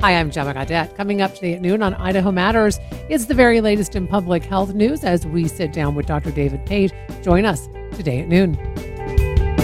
Hi, I'm Gemma Gaudette. Coming up today at noon on Idaho Matters, it's the very latest in public health news as we sit down with Dr. David Pate. Join us today at noon.